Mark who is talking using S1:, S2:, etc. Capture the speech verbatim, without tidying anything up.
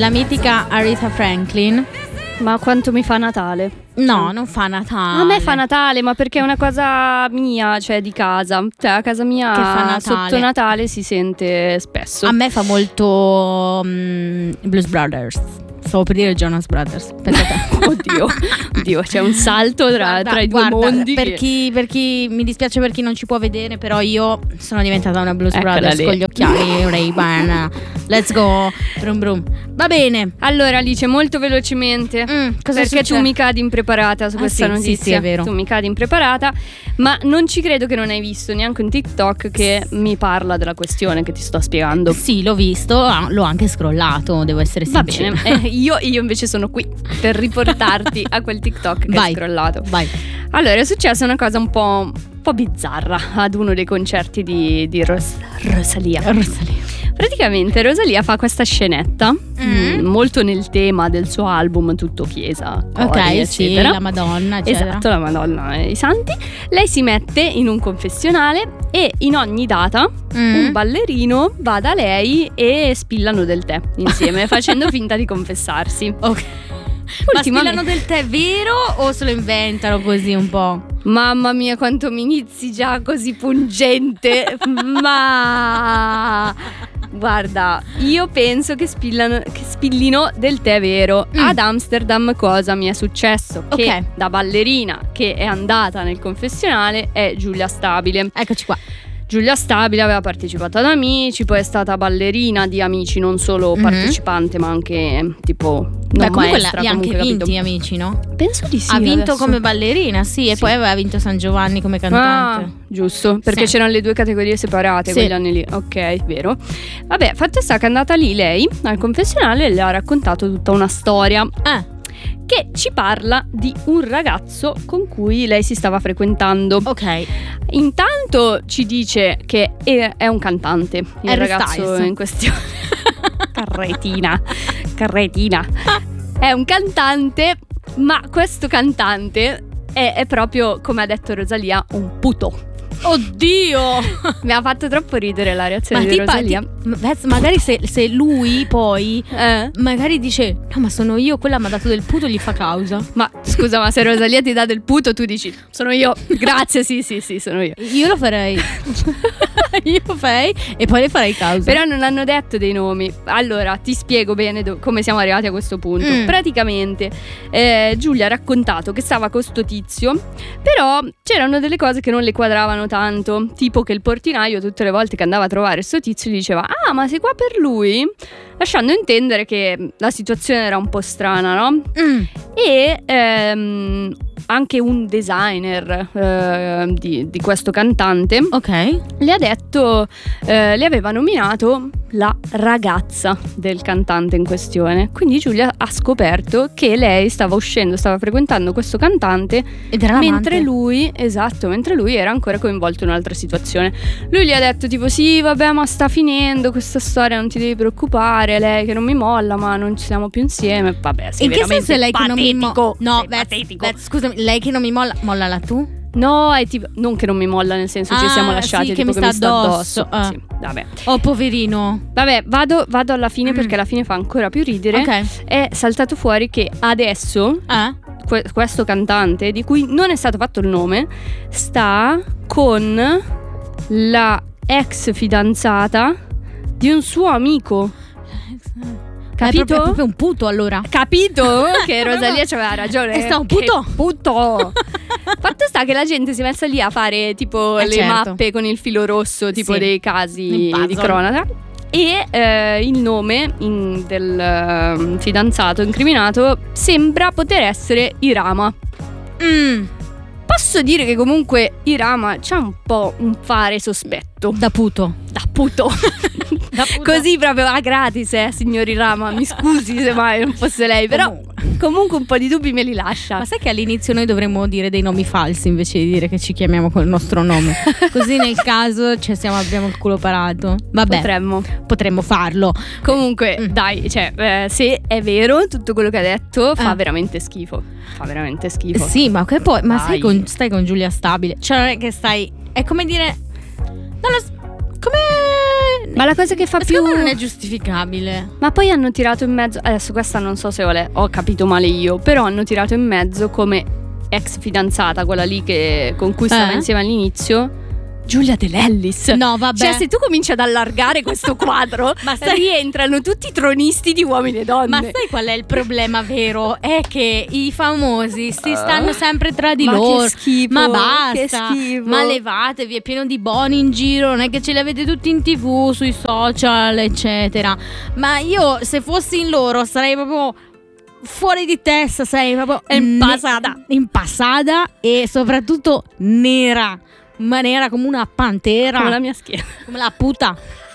S1: la mitica Aretha Franklin.
S2: Ma quanto mi fa Natale?
S1: No, non fa Natale.
S2: A me fa Natale, ma perché è una cosa mia, cioè di casa. Cioè a casa mia
S1: che fa Natale.
S2: Sotto Natale si sente spesso.
S1: A me fa molto um, Blues Brothers. Stavo per dire Jonas Brothers.
S2: Oddio, oddio, c'è un salto tra,
S1: Guarda,
S2: tra i due
S1: guarda,
S2: mondi.
S1: Per,
S2: che...
S1: chi, per chi mi dispiace per chi non ci può vedere, però io sono diventata una Blues
S2: Eccola
S1: Brothers
S2: lì.
S1: con gli occhiali Ray-Ban. Let's go. Brum brum. Va bene.
S2: Allora Alice, molto velocemente,
S1: Mm, cosa
S2: perché
S1: succede?
S2: tu mi cadi impreparata su
S1: Ah,
S2: questa
S1: sì,
S2: notizia.
S1: sì, sì, è vero.
S2: Tu mi cadi impreparata, ma non ci credo che non hai visto neanche un TikTok che mi parla della questione che ti sto spiegando.
S1: Sì, l'ho visto, ah, l'ho anche scrollato, devo essere
S2: Va
S1: sincera.
S2: bene, eh, io, io invece sono qui per riportarti a quel TikTok che
S1: Vai.
S2: hai scrollato.
S1: Vai.
S2: Allora, è successa una cosa un po', un po' bizzarra ad uno dei concerti di, di Ros- Rosalia.
S1: Rosalia.
S2: Praticamente Rosalia fa questa scenetta
S1: Mm.
S2: mh, molto nel tema del suo album, tutto chiesa, cori,
S1: Ok, sì,
S2: eccetera.
S1: la Madonna, eccetera.
S2: Esatto, la Madonna e i santi. Lei si mette in un confessionale e in ogni data
S1: Mm.
S2: un ballerino va da lei e spillano del tè insieme, facendo finta di confessarsi.
S1: Ok. Ma
S2: Ultimamente-
S1: spillano del tè vero o se lo inventano così un po'?
S2: Mamma mia, quanto mi inizi già così pungente. Ma guarda, io penso che, spillano, che spillino del tè vero.
S1: Mm.
S2: Ad Amsterdam cosa mi è successo? Che
S1: Ok.
S2: da ballerina che è andata nel confessionale è Giulia Stabile.
S1: Eccoci qua.
S2: Giulia Stabile aveva partecipato ad Amici, poi è stata ballerina di Amici, non solo
S1: Mhm.
S2: partecipante ma anche tipo non
S1: Beh, comunque
S2: maestra,
S1: li ha anche
S2: comunque,
S1: vinti,
S2: capito?
S1: Amici, no?
S2: Penso di sì.
S1: ha vinto
S2: adesso.
S1: come ballerina, sì, e
S2: Sì.
S1: poi aveva vinto San Giovanni come cantante.
S2: Ah, giusto, perché
S1: Sì.
S2: c'erano le due categorie separate
S1: Sì.
S2: quegli anni lì. Ok, vero. Vabbè, fatto sta che è andata lì lei al confessionale e le ha raccontato tutta una storia
S1: Ah,
S2: che ci parla di un ragazzo con cui lei si stava frequentando.
S1: ok.
S2: Intanto ci dice che è, è un cantante, il
S1: Harry
S2: ragazzo
S1: Styles.
S2: in questione. Carretina, carretina. È un cantante, ma questo cantante è, è proprio, come ha detto Rosalia, un puto.
S1: Oddio!
S2: Mi ha fatto troppo ridere la reazione
S1: Ma
S2: di
S1: ti pa-
S2: Rosalia.
S1: ti- ma pensa, magari se, se lui poi
S2: Eh?
S1: magari dice no, ma sono io, quella mi ha dato del puto, gli fa causa.
S2: Ma scusa, ma se Rosalia ti dà del puto, tu dici sono io. Grazie, sì, sì, sì, sono io.
S1: Io lo farei. Io lo farei e poi le farei causa.
S2: Però non hanno detto dei nomi. Allora, ti spiego bene do- come siamo arrivati a questo punto.
S1: Mm.
S2: Praticamente eh, Giulia ha raccontato che stava con sto tizio, però c'erano delle cose che non le quadravano tanto. Tipo che il portinaio tutte le volte che andava a trovare sto tizio gli diceva ah, ma sei qua per lui? Lasciando intendere che la situazione era un po' strana, no?
S1: Mm.
S2: E ehm, anche un designer eh, di, di questo cantante
S1: Ok.
S2: le ha detto, eh, le aveva nominato la ragazza del cantante in questione. Quindi Giulia ha scoperto che lei stava uscendo, stava frequentando questo cantante
S1: Ed era
S2: mentre
S1: l'amante.
S2: lui, esatto, mentre lui era ancora coinvolto in un'altra situazione. Lui gli ha detto tipo sì, vabbè, ma sta finendo questa storia, non ti devi preoccupare, lei che non mi molla, ma non ci siamo più insieme. Vabbè, sei
S1: In che
S2: veramente
S1: senso è lei che non mi molla?
S2: patetico,
S1: No,
S2: sei
S1: Beth,
S2: patetico.
S1: Beth, scusami, lei che non mi molla, mollala tu?
S2: No, è tipo non che non mi molla, nel senso ci
S1: Ah,
S2: siamo lasciati,
S1: sì,
S2: tipo
S1: che mi sta addosso. Ah.
S2: Sì, vabbè.
S1: Oh, poverino.
S2: Vabbè, vado, vado alla fine
S1: Mm.
S2: perché alla fine fa ancora più ridere.
S1: Ok.
S2: È saltato fuori che adesso
S1: Eh?
S2: que- questo cantante, di cui non è stato fatto il nome, sta con la ex fidanzata di un suo amico.
S1: È
S2: Capito?
S1: proprio, è proprio un puto allora.
S2: Capito che Rosalia c'aveva ragione.
S1: E sta un
S2: Che
S1: puto.
S2: puto. Fatto sta che la gente si è messa lì a fare tipo
S1: Eh,
S2: le
S1: certo.
S2: mappe con il filo rosso, tipo
S1: Sì.
S2: dei casi
S1: Il puzzle.
S2: di cronaca. E eh, il nome in- del eh, fidanzato incriminato sembra poter essere Irama.
S1: Mm.
S2: Posso dire che comunque Irama c'ha un po' un fare sospetto.
S1: Da puto.
S2: Da puto.
S1: Da puto.
S2: Così proprio a gratis, eh, signor Irama. Mi scusi se mai non fosse lei. Però
S1: Comunque.
S2: comunque un po' di dubbi me li lascia.
S1: Ma sai che all'inizio noi dovremmo dire dei nomi falsi invece di dire che ci chiamiamo col nostro nome? Così nel caso ci siamo, abbiamo il culo parato. Vabbè,
S2: Potremmo.
S1: potremmo farlo.
S2: Comunque,
S1: Mm.
S2: dai, cioè, eh, se è vero tutto quello che ha detto, fa
S1: Ah.
S2: veramente schifo. Fa veramente schifo.
S1: Sì, ma che poi, ma
S2: Dai.
S1: stai con, stai con Giulia Stabile. Cioè non è che stai, è come dire, non lo so, come
S2: Ma la cosa che fa più
S1: secondo me non è giustificabile.
S2: Ma poi hanno tirato in mezzo, adesso questa non so se ho, le... ho capito male io, però hanno tirato in mezzo come ex fidanzata, quella lì che... con cui stava
S1: Eh?
S2: insieme all'inizio, Giulia De Lellis.
S1: No, vabbè.
S2: Cioè, se tu cominci ad allargare questo quadro,
S1: Ma sai-
S2: rientrano tutti i tronisti di uomini e donne.
S1: Ma sai qual è il problema vero? È che i famosi si stanno sempre tra di
S2: Ma che
S1: loro.
S2: schifo,
S1: Ma
S2: che
S1: basta,
S2: schifo.
S1: ma levatevi, è pieno di boni in giro, non è che ce li avete tutti in tv, sui social, eccetera. Ma io, se fossi in loro, sarei proprio fuori di testa, sarei proprio
S2: Impassata.
S1: ne- impassata e soprattutto nera. Ma nera come una pantera,
S2: Come la mia schiena.
S1: come la puta.